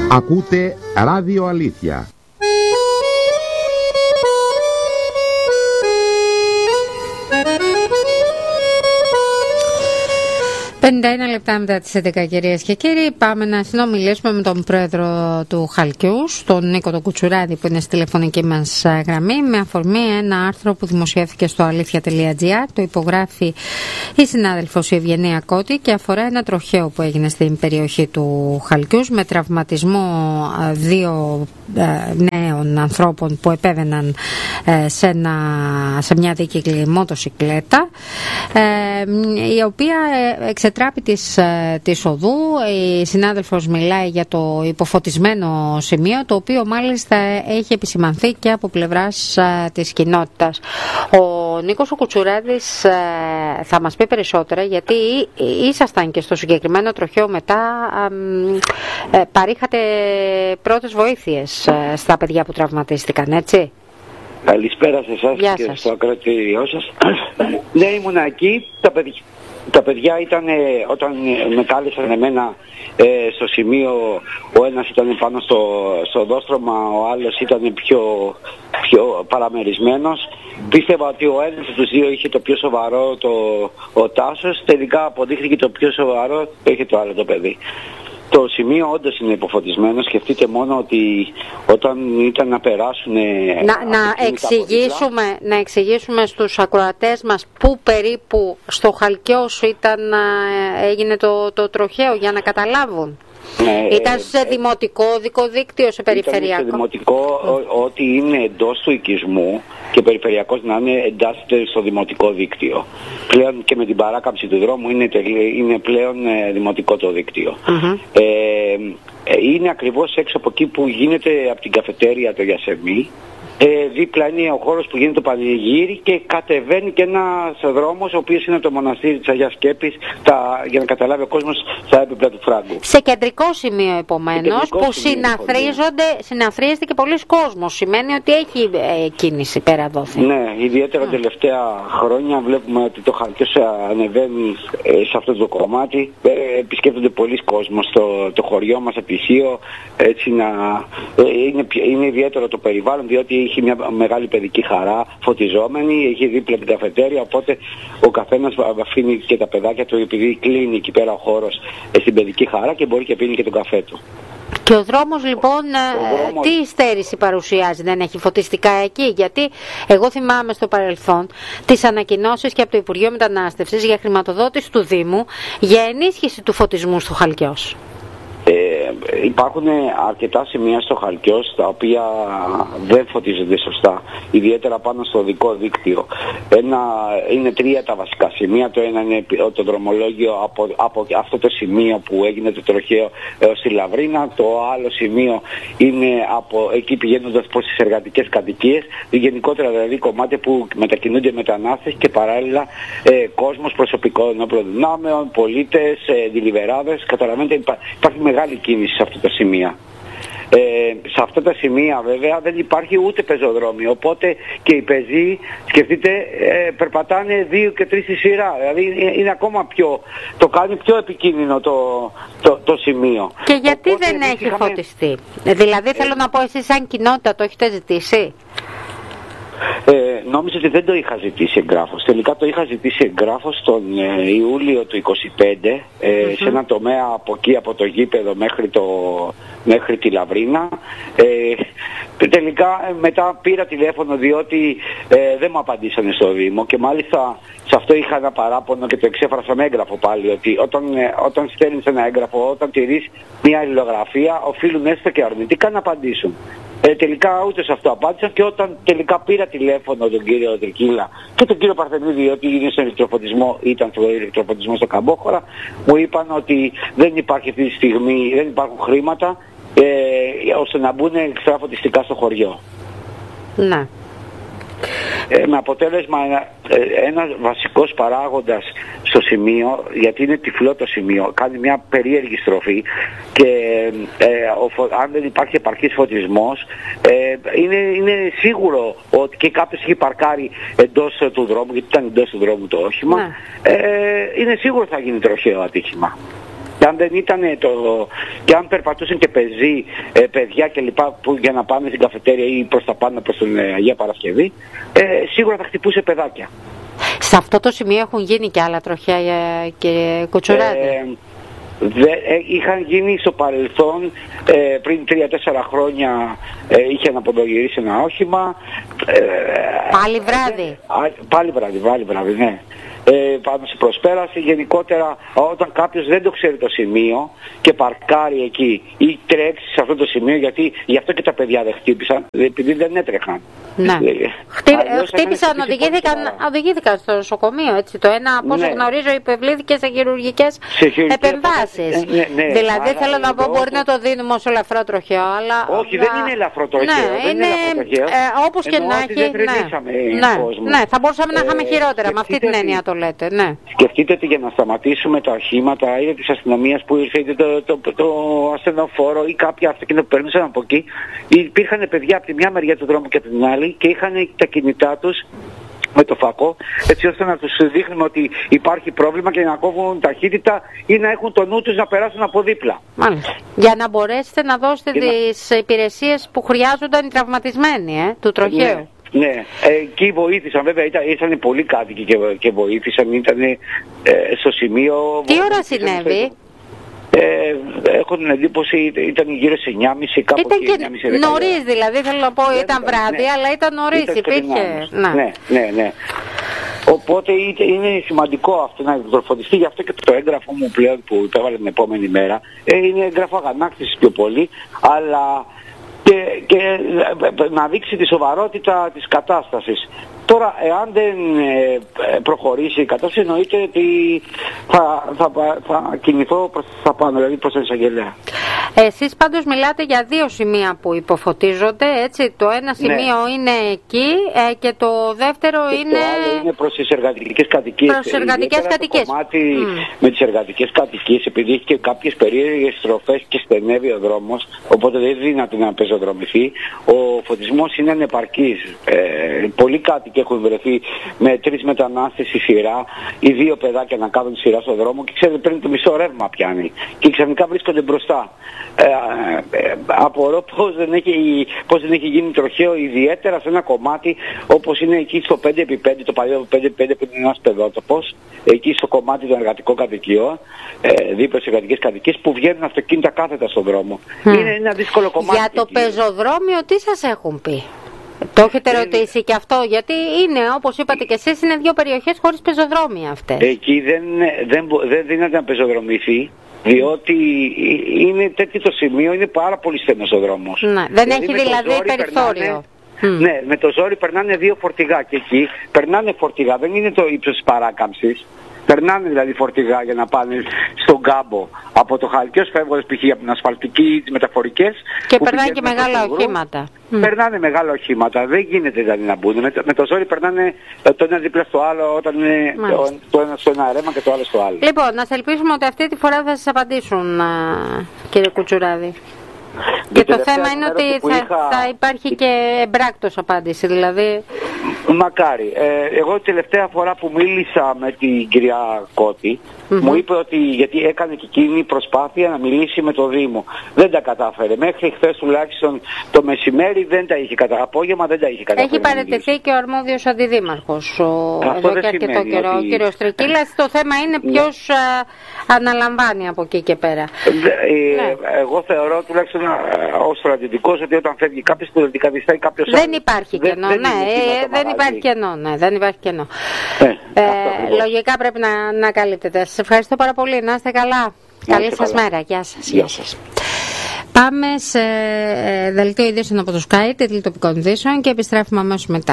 Ακούτε Ράδιο Αλήθεια. «51 λεπτά μετά τις 11, κυρίες και κύριοι, πάμε να συνομιλήσουμε με τον πρόεδρο του Χαλκιούς, τον Νίκο τον Κουτσουράδη, που είναι στη τηλεφωνική μας γραμμή, με αφορμή ένα άρθρο που δημοσιεύθηκε στο αλήθεια.gr. Το υπογράφει η συνάδελφος η Ευγενία Κώτη και αφορά ένα τροχαίο που έγινε στην περιοχή του Χαλκιούς με τραυματισμό δύο νέων ανθρώπων που επέβαιναν σε μια δίκυκλη μοτοσικλέτα, η οποία εξετράπη της οδού. Η συνάδελφος μιλάει για το υποφωτισμένο σημείο, το οποίο μάλιστα έχει επισημανθεί και από πλευράς της κοινότητας. Ο Νίκος ο Κουτσουράδης θα μας πει περισσότερα, γιατί ήσασταν και στο συγκεκριμένο τροχαίο μετά, παρήχατε πρώτες βοήθειες στα παιδιά που τραυματίστηκαν, έτσι? Καλησπέρα σε εσάς και στο ακροατήριό σας. Ναι, ήμουνα εκεί. Τα παιδιά ήταν, όταν με κάλεσαν εμένα στο σημείο, ο ένας ήταν πάνω στο δόστρωμα, ο άλλος ήταν πιο παραμερισμένος. Πίστευα ότι ο ένας από τους δύο είχε το πιο σοβαρό, ο Τάσος. Τελικά αποδείχθηκε το πιο σοβαρό το είχε το άλλο το παιδί. Το σημείο όντως είναι υποφωτισμένο. Σκεφτείτε μόνο ότι όταν ήταν να περάσουν... Να εξηγήσουμε στους ακροατές μας πού περίπου στο Χαλκιός έγινε το τροχαίο, για να καταλάβουν. Ναι, ήταν σε δημοτικό δίκτυο, σε περιφερειακό? Ήταν σε δημοτικό, ότι είναι εντός του οικισμού και περιφερειακός να είναι, εντάσσεται στο δημοτικό δίκτυο. Πλέον και με την παράκαμψη του δρόμου είναι πλέον δημοτικό το δίκτυο. Είναι ακριβώς έξω από εκεί που γίνεται από την καφετέρια το Γιασεμί. Δίπλα είναι ο χώρος που γίνεται το πανηγύρι και κατεβαίνει και ένας δρόμος, ο οποίος είναι το μοναστήρι της Αγίας Σκέπης, για να καταλάβει ο κόσμος, στα έπιπλα του Φράγκου. Σε κεντρικό σημείο επομένως, που συναθρίζεται και πολλοί κόσμος. Σημαίνει ότι έχει κίνηση πέρα δόθη. Ναι, ιδιαίτερα τελευταία χρόνια βλέπουμε ότι το Χαλκιός ανεβαίνει σε αυτό το κομμάτι. Επισκέπτονται πολλοί κόσμος το χωριό μας επισείο. Έτσι είναι ιδιαίτερο το περιβάλλον, διότι έχει μια μεγάλη παιδική χαρά, φωτιζόμενη, έχει δίπλα την καφετέρια, οπότε ο καθένας αφήνει και τα παιδάκια του, επειδή κλείνει εκεί πέρα ο χώρος στην παιδική χαρά, και μπορεί και πίνει και τον καφέ του. Και ο δρόμος λοιπόν, τι στέρηση παρουσιάζει, δεν έχει φωτιστικά εκεί? Γιατί εγώ θυμάμαι στο παρελθόν τις ανακοινώσεις και από το Υπουργείο Μετανάστευσης για χρηματοδότηση του Δήμου για ενίσχυση του φωτισμού στο Χαλκιός. Υπάρχουν αρκετά σημεία στο Χαλκιός τα οποία δεν φωτίζονται σωστά, ιδιαίτερα πάνω στο οδικό δίκτυο. Είναι τρία τα βασικά σημεία. Το ένα είναι το δρομολόγιο από αυτό το σημείο που έγινε το τροχαίο έως τη Λαβρίνα. Το άλλο σημείο είναι από εκεί πηγαίνοντας προς τις εργατικές κατοικίες, γενικότερα δηλαδή κομμάτια που μετακινούνται μετανάστες και παράλληλα κόσμος, προσωπικών ενόπλων δυνάμεων, πολίτες, δηλιβεράδες. Καταλαβαίνετε, υπάρχει μεγάλη κίνηση σε αυτά τα σημεία. Σε αυτά τα σημεία βέβαια δεν υπάρχει ούτε πεζοδρόμιο, οπότε και οι πεζοί, σκεφτείτε, περπατάνε 2 και 3 στη σειρά. Δηλαδή είναι ακόμα το κάνει πιο επικίνδυνο το σημείο. Και γιατί οπότε δεν έχει φωτιστεί? Δηλαδή θέλω να πω, εσείς σαν κοινότητα το έχετε ζητήσει? Νόμιζα ότι δεν το είχα ζητήσει εγγράφος. Τελικά το είχα ζητήσει εγγράφος τον Ιούλιο του 25, σε ένα τομέα από εκεί, από το γήπεδο μέχρι τη Λαβρίνα. Τελικά μετά πήρα τηλέφωνο, διότι δεν μου απαντήσανε στο Δήμο, και μάλιστα σε αυτό είχα ένα παράπονο και το εξέφρασα με έγγραφο πάλι, ότι όταν στέλνεις ένα έγγραφο, όταν τηρείς μια αλληλογραφία, οφείλουν έστω και αρνητικά να απαντήσουν. Τελικά ούτε σε αυτό απάντησαν, και όταν τελικά πήρα τηλέφωνο τον κύριο Τρικίλα και τον κύριο Παρθενίδη, διότι ήταν στο ηλεκτροφωτισμό στο Καμπόχωρα, μου είπαν ότι δεν υπάρχει αυτή τη στιγμή, δεν υπάρχουν χρήματα ώστε να μπουν εξτρά φωτιστικά στο χωριό. Ναι. Με αποτέλεσμα ένας βασικός παράγοντας στο σημείο, γιατί είναι τυφλό το σημείο, κάνει μια περίεργη στροφή, και αν δεν υπάρχει επαρκής φωτισμός, είναι σίγουρο ότι και κάποιος έχει παρκάρει εντός του δρόμου, γιατί ήταν εντός του δρόμου το όχημα, είναι σίγουρο θα γίνει τροχαίο ατύχημα. αν δεν ήταν και αν περπατούσαν και παιδιά κλπ. Για να πάνε στην καφετέρια ή προς τα πάνω προς την Αγία Παρασκευή, σίγουρα θα χτυπούσε παιδάκια. Σε αυτό το σημείο έχουν γίνει και άλλα τροχιά, κύριε Κουτσουράδη? Είχαν γίνει στο παρελθόν, πριν 3-4 χρόνια είχε αναποδογυρίσει ένα όχημα. Πάλι βράδυ? Πάλι βράδυ, ναι. Πάνω σε προσπέραση. Γενικότερα, όταν κάποιος δεν το ξέρει το σημείο και παρκάρει εκεί ή τρέξει σε αυτό το σημείο, γιατί γι' αυτό και τα παιδιά δεν χτύπησαν, επειδή δεν έτρεχαν. Ναι. Χτύπησαν, οδηγήθηκαν στο νοσοκομείο, έτσι. Το ένα, από όσο γνωρίζω, υπευλήθηκε σε χειρουργικές επεμβάσεις. Δηλαδή, θέλω να πω, μπορεί να το δίνουμε ως ελαφρό τροχαίο, αλλά... Όχι, δεν είναι ελαφρό τροχαίο. Είναι όπως και να έχει. Ναι, θα μπορούσαμε να είχαμε χειρότερα, με αυτή την έννοια το λέτε. Ναι. Σκεφτείτε ότι για να σταματήσουμε τα οχήματα είτε της αστυνομίας που ήρθε, είτε το ασθενοφόρο ή κάποια αυτοκίνητα που περνούσαν από εκεί, υπήρχαν παιδιά από τη μια μεριά του δρόμου και από την άλλη και είχαν τα κινητά τους με το φακό, έτσι ώστε να τους δείχνουμε ότι υπάρχει πρόβλημα και να κόβουν ταχύτητα ή να έχουν το νου τους να περάσουν από δίπλα. Μάλιστα. Για να μπορέσετε να δώσετε τις υπηρεσίες που χρειάζονταν οι τραυματισμένοι του τροχαίου. Ναι, εκεί βοήθησαν, βέβαια ήρθαν πολλοί κάτοικοι και βοήθησαν, ήταν στο σημείο... Τι ώρα συνέβη? Έχω την εντύπωση ήταν γύρω σε 9.30, κάπου ήταν και 9.30. Νωρίς δηλαδή, θέλω να πω, ήταν βράδυ, αλλά ήταν νωρίς, υπήρχε. Ναι. Οπότε είναι σημαντικό αυτό να τροφοδοτηθεί, γι' αυτό και το έγγραφο μου πλέον που υπέβαλε την επόμενη μέρα είναι έγγραφο αγανάκτησης πιο πολύ, αλλά και να δείξει τη σοβαρότητα της κατάστασης. Τώρα, εάν δεν προχωρήσει η κατάσταση, εννοείται ότι θα κινηθώ προς τα πάνω, δηλαδή προς τον εισαγγελέα. Εσείς πάντως μιλάτε για δύο σημεία που υποφωτίζονται, έτσι. Το ένα σημείο είναι εκεί και το δεύτερο είναι... Το άλλο είναι προς τις εργατικές κατοικίες. Προς τις εργατικές κατοικίες. Το κομμάτι με τις εργατικές κατοικίες, επειδή έχει και κάποιες περίεργες στροφές και στενεύει ο δρόμος, οπότε δεν δύναται να πεζοδρομηθεί, ο φωτισμός είναι ανεπαρκής. Πολλοί κάτοικοι έχουν βρεθεί με 3 μετανάστες στη σειρά ή 2 παιδάκια να κάνουν σειρά στον δρόμο και ξέρετε πριν το μισό ρεύμα πιάνει και ξαφνικά βρίσκονται μπροστά. Απορώ πώς δεν έχει γίνει τροχαίο, ιδιαίτερα σε ένα κομμάτι όπως είναι εκεί στο 5x5, το παλιό 5x5 που είναι ένας παιδότοπος, εκεί στο κομμάτι των εργατικών κατοικιών, δίπλα στις εργατικές κατοικίες που βγαίνουν αυτοκίνητα κάθετα στον δρόμο. Είναι ένα δύσκολο κομμάτι. Για το πεζοδρόμιο τι σας έχουν πει? Το έχετε ρωτήσει και αυτό, γιατί είναι, όπως είπατε και εσείς, είναι 2 περιοχές χωρίς πεζοδρόμια αυτές. Εκεί δεν δύναται να πεζοδρομηθεί, διότι είναι τέτοιο το σημείο, είναι πάρα πολύ στενός ο δρόμος. Ναι, δεν έχει δηλαδή περιθώριο. Ναι, με το ζόρι περνάνε 2 φορτηγά και εκεί περνάνε φορτηγά, δεν είναι το ύψος της παράκαμψης. Περνάνε δηλαδή φορτηγά για να πάνε στον κάμπο από το Χαλκιός, φεύγοντας π.χ. από την ασφαλτική ή τις μεταφορικές. Και περνάνε και μεγάλα οχήματα. Περνάνε μεγάλα οχήματα, δεν γίνεται δηλαδή να μπουν. Με το ζόρι περνάνε το ένα δίπλα στο άλλο όταν είναι το ένα στο ένα ρέμα και το άλλο στο άλλο. Λοιπόν, να ελπίσουμε ότι αυτή τη φορά θα σας απαντήσουν, κύριε Κουτσουράδη. Και το θέμα είναι ότι θα υπάρχει και εμπράκτος απάντηση, δηλαδή... Μακάρι. Εγώ την τελευταία φορά που μίλησα με την κυρία Κώτη, μου είπε ότι γιατί έκανε και εκείνη προσπάθεια να μιλήσει με το Δήμο. Δεν τα κατάφερε. Μέχρι χθες τουλάχιστον το μεσημέρι δεν τα είχε καταφέρει. Απόγευμα δεν τα είχε καταφέρει. Έχει παραιτηθεί και ο αρμόδιος αντιδήμαρχος εδώ και αρκετό καιρό. Ο κύριος Τρικίλας. Το θέμα είναι ποιος αναλαμβάνει από εκεί και πέρα. Εγώ θεωρώ τουλάχιστον ως στρατιωτικός ότι όταν φεύγει κάποιος που αντικαθιστάει κάποιος άλλος. Δεν υπάρχει κενό. Δεν υπάρχει κενό. Δεν υπάρχει κενό. Λογικά πρέπει να καλύπτεται. Σας ευχαριστώ πάρα πολύ. Να είστε καλά. Καλή σας μέρα. Γεια σας. Γεια σας. Πάμε σε δελτίο ειδήσεων από το Sky, τίτλοι τοπικών ειδήσεων και επιστρέφουμε αμέσως μετά.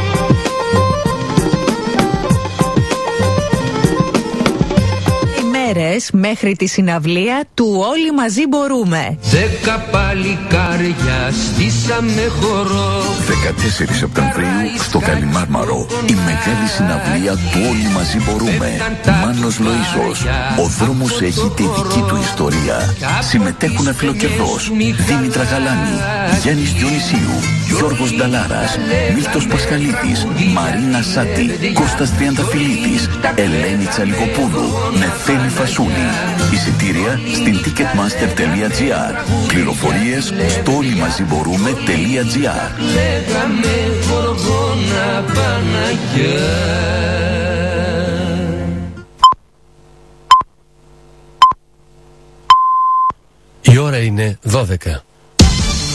Μέχρι τη συναυλία του Όλοι Μαζί Μπορούμε. 10 παλικάρια στήσαμε χορό. 14 Σεπτεμβρίου στο Καλιμάρμαρο. Η μεγάλη συναυλία του Όλοι Μαζί Μπορούμε. Μάνος Λοΐσος. Ο δρόμος έχει τη δική του ιστορία. Συμμετέχουν Αφιλοκερδός, Δήμητρα Γαλάνη, Γιάννης Διονυσίου, Γιώργος Νταλάρας, Μίλτος Πασχαλίδης, Μαρίνα Σάτη, Κώστας Τριανταφυλλίδης, Ελένη Τσαλικοπούλου, Νεφέλη Φασούλη. Εισιτήρια στην ticketmaster.gr. Πληροφορίες στο όλοιμαζιμπορούμε.gr. Λέγαμε Γοργόνα Παναγιά. Η ώρα είναι 12.